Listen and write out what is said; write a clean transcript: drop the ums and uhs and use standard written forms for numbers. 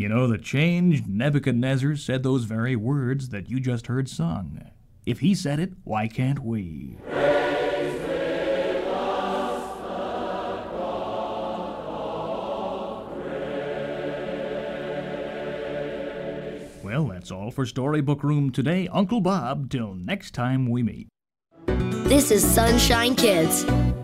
You know, the changed Nebuchadnezzar said those very words that you just heard sung. If he said it, why can't we? Well, that's all for Storybook Room today. Uncle Bob, till next time we meet. This is Sunshine Kids.